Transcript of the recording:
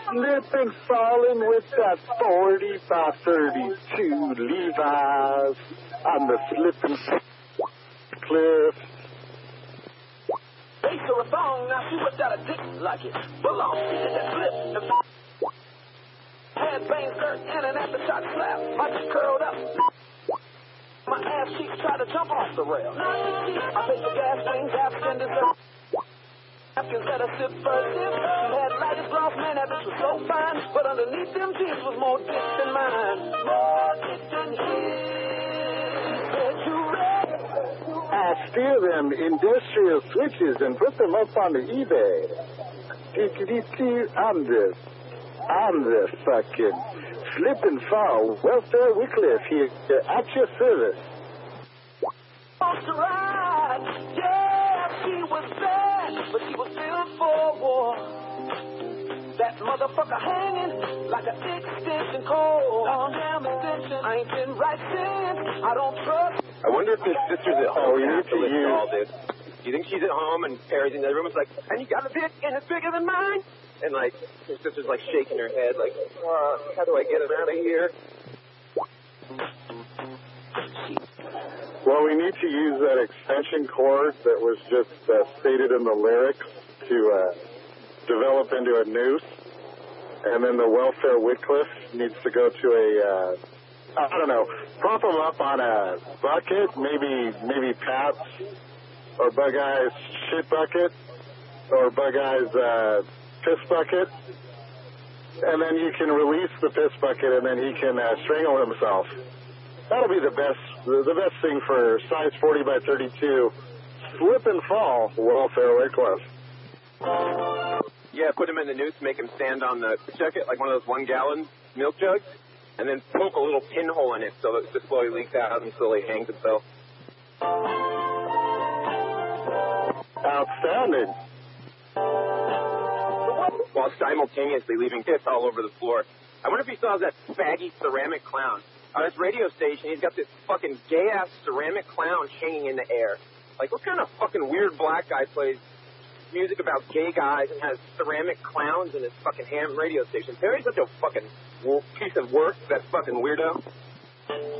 Slipping, falling with that 40 by 32 Levi's on the slipping cliff. Face her a thong, now she whipped out a dick like it. Full on, she did that flip. Had bang skirt and an aftershock slap. I just curled up. My ass cheeks tried to jump off the rail. I paid the gas wings, African dessert. Africans let her sip first sip. She had lightest gloss, man, that bitch was so fine. But underneath them jeans was more dick than mine. More dick than his. Said you ready? I steal them industrial switches and put them up on the eBay. I'm the fucking slip and fall welfare Wycliffe here at your service. Lost her ride. Yeah, she was bad, but she was built for war. That motherfucker hanging like an extension cord. Damn extension. I ain't been right since. I don't trust. I wonder if his sister's at home. We need to use all this. Do you think she's at home and Perry's in the other room? It's like, and you got a dick and it's bigger than mine? And like, her sister's like shaking her head, like, how do I get him out of here? Well, we need to use that extension cord that was just stated in the lyrics to develop into a noose. And then the welfare Wycliffe needs to go to a, I don't know, prop them up on a bucket, maybe Pat's or Bug Eye's shit bucket or Bug Eye's piss bucket. And then you can release the piss bucket and then he can strangle himself. That'll be the best thing for size 40 by 32 slip and fall welfare Wycliffe. Yeah, put him in the noose, make him stand on the, check it, like one of those 1 gallon milk jugs, and then poke a little pinhole in it so that it just slowly leaks out and slowly hangs itself. Outstanding. While simultaneously leaving piss all over the floor. I wonder if he saw that faggy ceramic clown. On his radio station, he's got this fucking gay-ass ceramic clown hanging in the air. Like, what kind of fucking weird black guy plays music about gay guys and has ceramic clowns in his fucking ham radio station? Perry's such a fucking piece of work, that fucking weirdo.